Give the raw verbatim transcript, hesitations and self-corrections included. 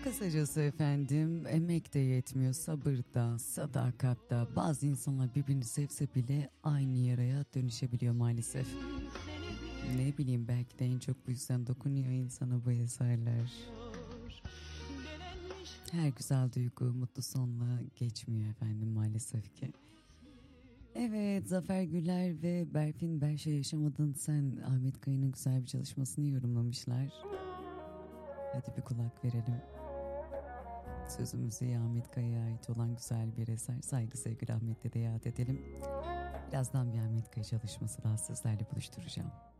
Kısacası efendim, emek de yetmiyor, sabır da, sadakat da. Bazı insanlar birbirini sevse bile aynı yaraya dönüşebiliyor maalesef. Ne bileyim, belki de en çok bu yüzden dokunuyor insana bu eserler. Her güzel duygu mutlu sonla geçmiyor efendim maalesef ki. Evet, Zafer Güler ve Berfin Berşe Yaşamadın Sen, Ahmet Kaya'nın güzel bir çalışmasını yorumlamışlar. Hadi bir kulak verelim. Sözümüzü Ahmet Kaya'ya ait olan güzel bir eser. Saygı sevgili Ahmet'le de yad edelim. Birazdan bir Ahmet Kaya çalışması daha sizlerle buluşturacağım.